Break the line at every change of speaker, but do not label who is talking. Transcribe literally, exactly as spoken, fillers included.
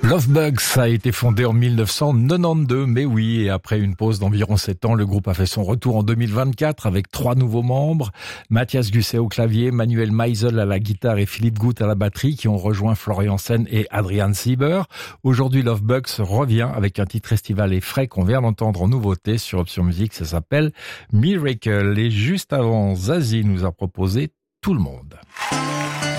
Lovebugs a été fondé en mille neuf cent quatre-vingt-douze, mais oui, et après une pause d'environ sept ans, le groupe a fait son retour en deux mille vingt-quatre avec trois nouveaux membres, Mathias Gusset au clavier, Manuel Meisel à la guitare et Philippe Goutte à la batterie, qui ont rejoint Florian Sen et Adrian Sieber. Aujourd'hui, Lovebugs revient avec un titre estival et frais qu'on vient d'entendre en nouveauté sur Option Musique, ça s'appelle Miracle. Et juste avant, Zazie nous a proposé Tout le monde.